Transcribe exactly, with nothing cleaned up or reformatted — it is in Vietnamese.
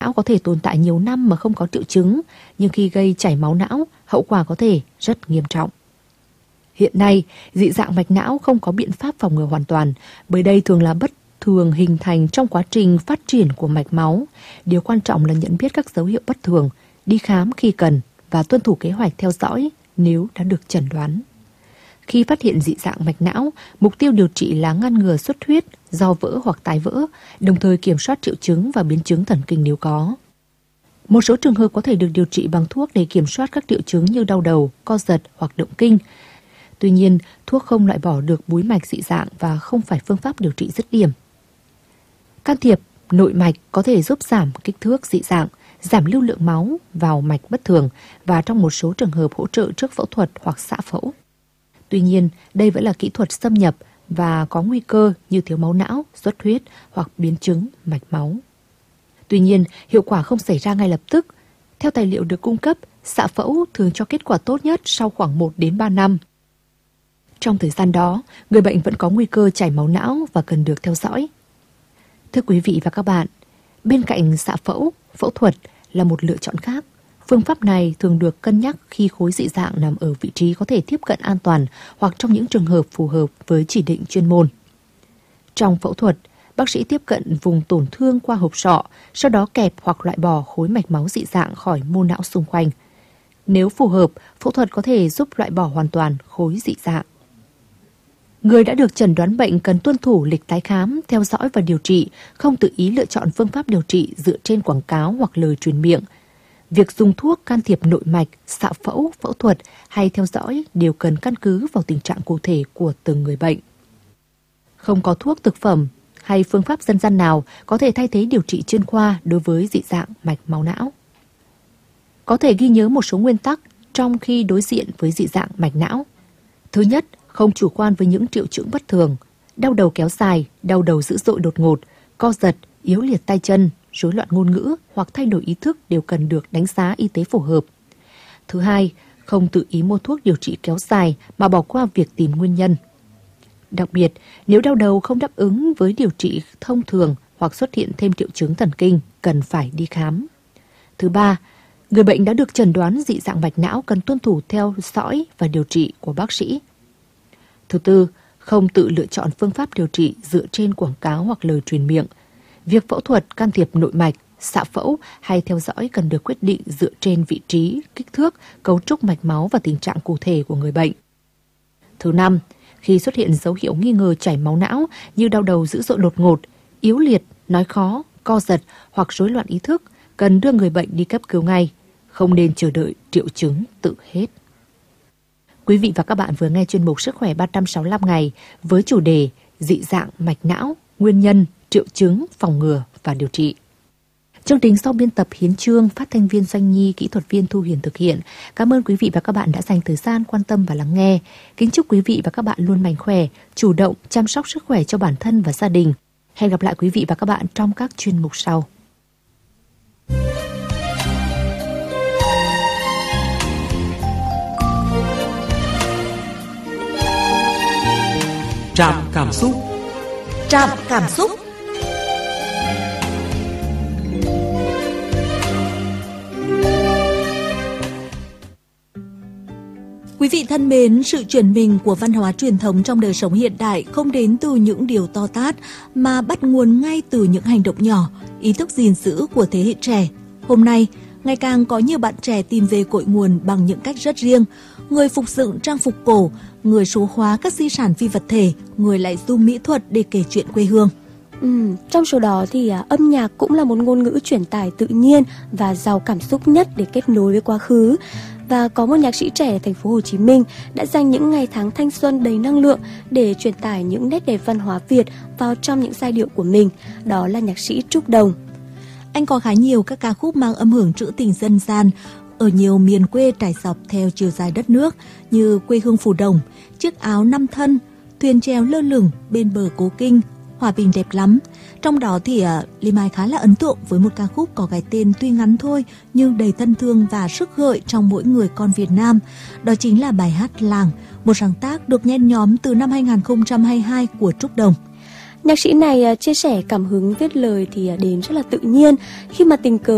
não có thể tồn tại nhiều năm mà không có triệu chứng, nhưng khi gây chảy máu não, hậu quả có thể rất nghiêm trọng. Hiện nay, dị dạng mạch não không có biện pháp phòng ngừa hoàn toàn, bởi đây thường là bất thường hình thành trong quá trình phát triển của mạch máu. Điều quan trọng là nhận biết các dấu hiệu bất thường, đi khám khi cần và tuân thủ kế hoạch theo dõi nếu đã được chẩn đoán. Khi phát hiện dị dạng mạch não, mục tiêu điều trị là ngăn ngừa xuất huyết do vỡ hoặc tái vỡ, đồng thời kiểm soát triệu chứng và biến chứng thần kinh nếu có. Một số trường hợp có thể được điều trị bằng thuốc để kiểm soát các triệu chứng như đau đầu, co giật hoặc động kinh. Tuy nhiên, thuốc không loại bỏ được búi mạch dị dạng và không phải phương pháp điều trị dứt điểm. Can thiệp nội mạch có thể giúp giảm kích thước dị dạng, giảm lưu lượng máu vào mạch bất thường và trong một số trường hợp hỗ trợ trước phẫu thuật hoặc xạ phẫu. Tuy nhiên, đây vẫn là kỹ thuật xâm nhập và có nguy cơ như thiếu máu não, xuất huyết hoặc biến chứng mạch máu. Tuy nhiên, hiệu quả không xảy ra ngay lập tức. Theo tài liệu được cung cấp, xạ phẫu thường cho kết quả tốt nhất sau khoảng một đến ba năm. Trong thời gian đó, người bệnh vẫn có nguy cơ chảy máu não và cần được theo dõi. Thưa quý vị và các bạn, bên cạnh xạ phẫu, phẫu thuật là một lựa chọn khác. Phương pháp này thường được cân nhắc khi khối dị dạng nằm ở vị trí có thể tiếp cận an toàn hoặc trong những trường hợp phù hợp với chỉ định chuyên môn. Trong phẫu thuật, bác sĩ tiếp cận vùng tổn thương qua hộp sọ, sau đó kẹp hoặc loại bỏ khối mạch máu dị dạng khỏi mô não xung quanh. Nếu phù hợp, phẫu thuật có thể giúp loại bỏ hoàn toàn khối dị dạng. Người đã được chẩn đoán bệnh cần tuân thủ lịch tái khám, theo dõi và điều trị, không tự ý lựa chọn phương pháp điều trị dựa trên quảng cáo hoặc lời truyền miệng. Việc dùng thuốc can thiệp nội mạch, xạ phẫu, phẫu thuật hay theo dõi đều cần căn cứ vào tình trạng cụ thể của từng người bệnh. Không có thuốc thực phẩm hay phương pháp dân gian nào có thể thay thế điều trị chuyên khoa đối với dị dạng mạch máu não. Có thể ghi nhớ một số nguyên tắc trong khi đối diện với dị dạng mạch não. Thứ nhất, không chủ quan với những triệu chứng bất thường, đau đầu kéo dài, đau đầu dữ dội đột ngột, co giật, yếu liệt tay chân, rối loạn ngôn ngữ hoặc thay đổi ý thức đều cần được đánh giá y tế phù hợp. Thứ hai, không tự ý mua thuốc điều trị kéo dài mà bỏ qua việc tìm nguyên nhân. Đặc biệt, nếu đau đầu không đáp ứng với điều trị thông thường hoặc xuất hiện thêm triệu chứng thần kinh, cần phải đi khám. Thứ ba, người bệnh đã được chẩn đoán dị dạng mạch não cần tuân thủ theo dõi và điều trị của bác sĩ. Thứ tư, không tự lựa chọn phương pháp điều trị dựa trên quảng cáo hoặc lời truyền miệng. Việc phẫu thuật, can thiệp nội mạch, xạ phẫu hay theo dõi cần được quyết định dựa trên vị trí, kích thước, cấu trúc mạch máu và tình trạng cụ thể của người bệnh. Thứ năm, khi xuất hiện dấu hiệu nghi ngờ chảy máu não như đau đầu dữ dội đột ngột, yếu liệt, nói khó, co giật hoặc rối loạn ý thức, cần đưa người bệnh đi cấp cứu ngay, không nên chờ đợi triệu chứng tự hết. Quý vị và các bạn vừa nghe chuyên mục Sức khỏe ba trăm sáu mươi lăm ngày với chủ đề dị dạng mạch não, nguyên nhân, triệu chứng, phòng ngừa và điều trị. Chương trình do biên tập Hiến Trương, phát thanh viên Doanh Nhi, kỹ thuật viên Thu Hiền thực hiện. Cảm ơn quý vị và các bạn đã dành thời gian quan tâm và lắng nghe. Kính chúc quý vị và các bạn luôn mạnh khỏe, chủ động chăm sóc sức khỏe cho bản thân và gia đình. Hẹn gặp lại quý vị và các bạn trong các chuyên mục sau. Trạm cảm xúc. Trạm cảm xúc. Quý vị thân mến, sự chuyển mình của văn hóa truyền thống trong đời sống hiện đại không đến từ những điều to tát mà bắt nguồn ngay từ những hành động nhỏ, ý thức gìn giữ của thế hệ trẻ. Hôm nay, ngày càng có nhiều bạn trẻ tìm về cội nguồn bằng những cách rất riêng. Người phục dựng trang phục cổ, người số hóa các di sản phi vật thể, người lại dùng mỹ thuật để kể chuyện quê hương. Ừ, trong số đó thì à, âm nhạc cũng là một ngôn ngữ truyền tải tự nhiên và giàu cảm xúc nhất để kết nối với quá khứ. Và có một nhạc sĩ trẻ ở thành phố Hồ Chí Minh đã dành những ngày tháng thanh xuân đầy năng lượng để truyền tải những nét đẹp văn hóa Việt vào trong những giai điệu của mình. Đó là nhạc sĩ Trúc Đồng. Anh có khá nhiều các ca khúc mang âm hưởng trữ tình dân gian ở nhiều miền quê trải dọc theo chiều dài đất nước như quê hương Phù Đồng, chiếc áo năm thân, thuyền chèo lơ lửng bên bờ Cố Kinh, hòa bình đẹp lắm. Trong đó thì uh, Lê Mai khá là ấn tượng với một ca khúc có cái tên tuy ngắn thôi nhưng đầy thân thương và sức gợi trong mỗi người con Việt Nam. Đó chính là bài hát Làng, một sáng tác được nhen nhóm từ năm hai không hai hai của Trúc Đồng. Nhạc sĩ này uh, chia sẻ cảm hứng viết lời thì uh, đến rất là tự nhiên khi mà tình cờ